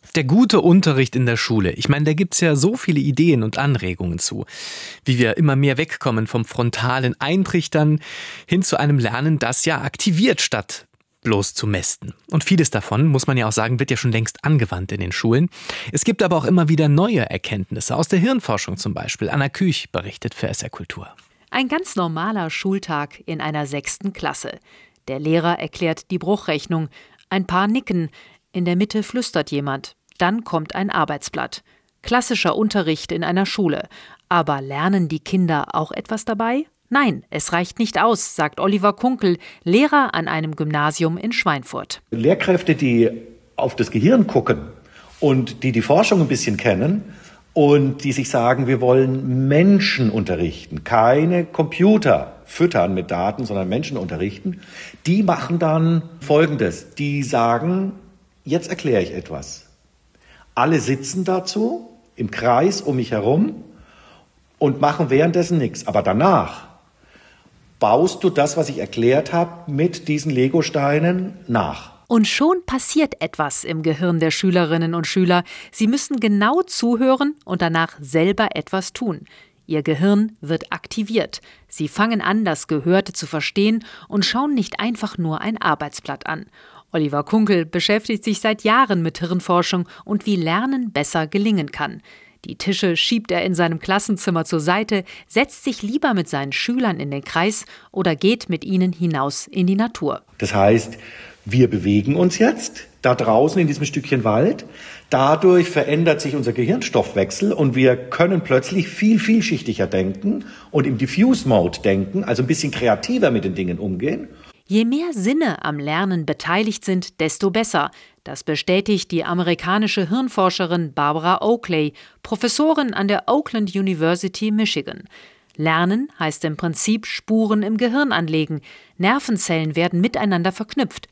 Der gute Unterricht in der Schule. Ich meine, da gibt's ja so viele Ideen und Anregungen zu. Wie wir immer mehr wegkommen vom frontalen Eintrichtern hin zu einem Lernen, das ja aktiviert statt bloß zu mästen. Und vieles davon, muss man ja auch sagen, wird ja schon längst angewandt in den Schulen. Es gibt aber auch immer wieder neue Erkenntnisse, aus der Hirnforschung zum Beispiel. Anna Küch berichtet für SR Kultur. Ein ganz normaler Schultag in einer 6. Klasse. Der Lehrer erklärt die Bruchrechnung. Ein paar nicken. In der Mitte flüstert jemand. Dann kommt ein Arbeitsblatt. Klassischer Unterricht in einer Schule. Aber lernen die Kinder auch etwas dabei? Nein, es reicht nicht aus, sagt Oliver Kunkel, Lehrer an einem Gymnasium in Schweinfurt. Lehrkräfte, die auf das Gehirn gucken und die Forschung ein bisschen kennen und die sich sagen, wir wollen Menschen unterrichten, keine Computer füttern mit Daten, sondern Menschen unterrichten, die machen dann Folgendes. Die sagen, jetzt erkläre ich etwas. Alle sitzen dazu im Kreis um mich herum und machen währenddessen nichts. Aber danach baust du das, was ich erklärt habe, mit diesen Legosteinen nach. Und schon passiert etwas im Gehirn der Schülerinnen und Schüler. Sie müssen genau zuhören und danach selber etwas tun. Ihr Gehirn wird aktiviert. Sie fangen an, das Gehörte zu verstehen und schauen nicht einfach nur ein Arbeitsblatt an. Oliver Kunkel beschäftigt sich seit Jahren mit Hirnforschung und wie Lernen besser gelingen kann. Die Tische schiebt er in seinem Klassenzimmer zur Seite, setzt sich lieber mit seinen Schülern in den Kreis oder geht mit ihnen hinaus in die Natur. Das heißt, wir bewegen uns jetzt da draußen in diesem Stückchen Wald. Dadurch verändert sich unser Gehirnstoffwechsel und wir können plötzlich viel vielschichtiger denken und im Diffuse-Mode denken, also ein bisschen kreativer mit den Dingen umgehen. Je mehr Sinne am Lernen beteiligt sind, desto besser. Das bestätigt die amerikanische Hirnforscherin Barbara Oakley, Professorin an der Oakland University, Michigan. Lernen heißt im Prinzip Spuren im Gehirn anlegen. Nervenzellen werden miteinander verknüpft.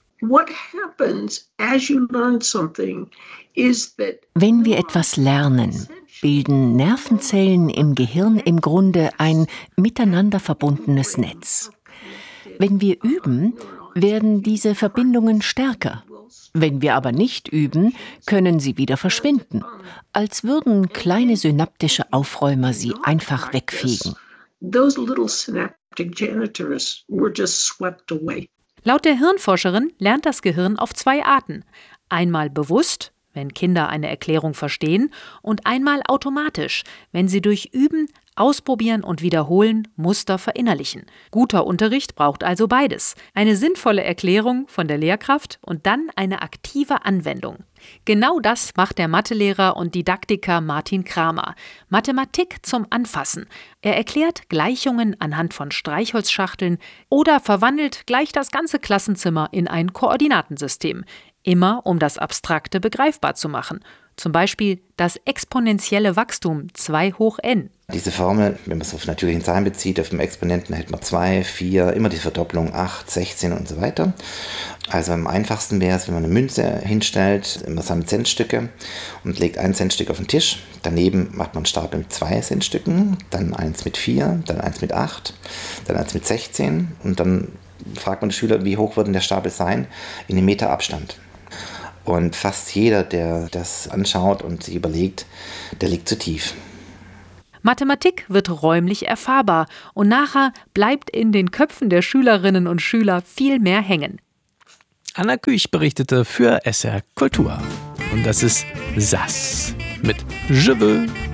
Wenn wir etwas lernen, bilden Nervenzellen im Gehirn im Grunde ein miteinander verbundenes Netz. Wenn wir üben, werden diese Verbindungen stärker. Wenn wir aber nicht üben, können sie wieder verschwinden, als würden kleine synaptische Aufräumer sie einfach wegfegen. Laut der Hirnforscherin lernt das Gehirn auf 2 Arten. Einmal bewusst, wenn Kinder eine Erklärung verstehen, und einmal automatisch, wenn sie durch Üben, Ausprobieren und Wiederholen Muster verinnerlichen. Guter Unterricht braucht also beides. Eine sinnvolle Erklärung von der Lehrkraft und dann eine aktive Anwendung. Genau das macht der Mathelehrer und Didaktiker Martin Kramer. Mathematik zum Anfassen. Er erklärt Gleichungen anhand von Streichholzschachteln oder verwandelt gleich das ganze Klassenzimmer in ein Koordinatensystem. Immer um das Abstrakte begreifbar zu machen. Zum Beispiel das exponentielle Wachstum 2 hoch n. Diese Formel, wenn man es auf natürlichen Zahlen bezieht, auf dem Exponenten hält man 2, 4, immer die Verdopplung 8, 16 und so weiter. Also am einfachsten wäre es, wenn man eine Münze hinstellt, immer sammelt Centstücke und legt ein Centstück auf den Tisch. Daneben macht man einen Stapel mit 2 Centstücken, dann eins mit 4, dann eins mit 8, dann eins mit 16 und dann fragt man die Schüler, wie hoch wird denn der Stapel sein, in einem Meter Abstand. Und fast jeder, der das anschaut und sich überlegt, der liegt zu tief. Mathematik wird räumlich erfahrbar und nachher bleibt in den Köpfen der Schülerinnen und Schüler viel mehr hängen. Anna Küch berichtete für SR Kultur. Und das ist Sass mit Je veux.